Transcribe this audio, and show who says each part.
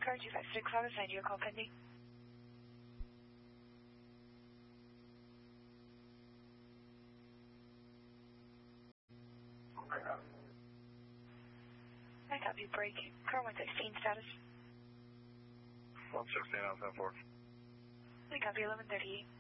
Speaker 1: car 256, I was assigned you a call pending. I copy, break. Car 116 status.
Speaker 2: 116 on 10-4.
Speaker 1: I copy, 1138.